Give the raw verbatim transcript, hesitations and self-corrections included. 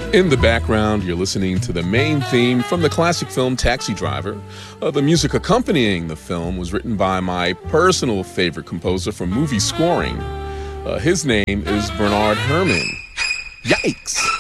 In the background, you're listening to the main theme from the classic film Taxi Driver. Uh, the music accompanying the film was written by my personal favorite composer for movie scoring. Uh, his name is Bernard Herrmann. Yikes!